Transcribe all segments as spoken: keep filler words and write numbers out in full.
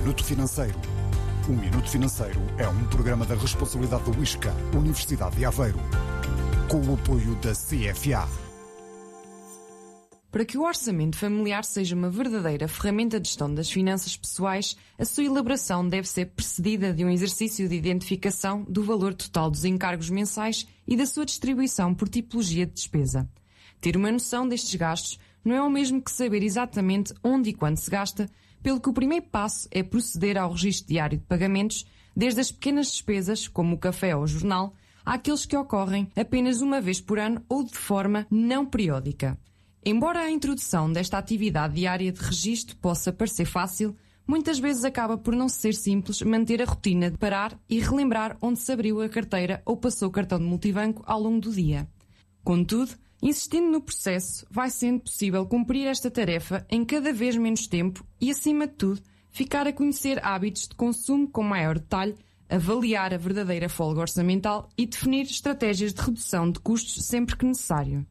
Minuto Financeiro. O Minuto Financeiro é um programa da responsabilidade do ISCA, Universidade de Aveiro, com o apoio da C F A. Para que o orçamento familiar seja uma verdadeira ferramenta de gestão das finanças pessoais, a sua elaboração deve ser precedida de um exercício de identificação do valor total dos encargos mensais e da sua distribuição por tipologia de despesa. Ter uma noção destes gastos não é o mesmo que saber exatamente onde e quando se gasta, pelo que o primeiro passo é proceder ao registro diário de pagamentos, desde as pequenas despesas, como o café ou o jornal, àqueles que ocorrem apenas uma vez por ano ou de forma não periódica. Embora a introdução desta atividade diária de registro possa parecer fácil, muitas vezes acaba por não ser simples manter a rotina de parar e relembrar onde se abriu a carteira ou passou o cartão de multibanco ao longo do dia. Contudo, insistindo no processo, vai sendo possível cumprir esta tarefa em cada vez menos tempo e, acima de tudo, ficar a conhecer hábitos de consumo com maior detalhe, avaliar a verdadeira folga orçamental e definir estratégias de redução de custos sempre que necessário.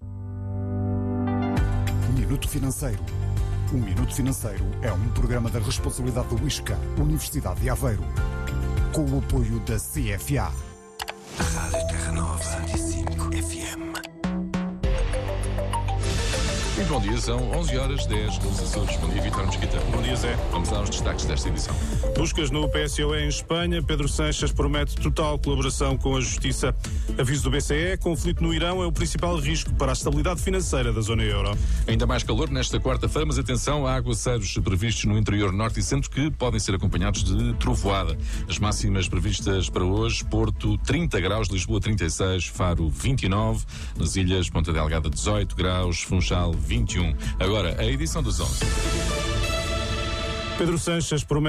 Minuto Financeiro. O Minuto Financeiro é um programa da responsabilidade do ISCA, Universidade de Aveiro, com o apoio da C F A. Rádio Terra Nova, cento e cinco F M. Muito bom dia, são onze horas e dez dos Açores. Bom dia, Vítor Mesquita. Bom dia, Zé. Vamos dar os destaques desta edição. Buscas no P S O E em Espanha. Pedro Sanches promete total colaboração com a Justiça. Aviso do B C E, conflito no Irão é o principal risco para a estabilidade financeira da zona euro. Ainda mais calor nesta quarta-feira, mas atenção, há aguaceiros previstos no interior norte e centro que podem ser acompanhados de trovoada. As máximas previstas para hoje: Porto trinta graus, Lisboa trinta e seis, Faro vinte e nove, nas ilhas Ponta Delgada dezoito graus, Funchal vinte e um. Agora, a edição dos onze. Pedro Sanches promete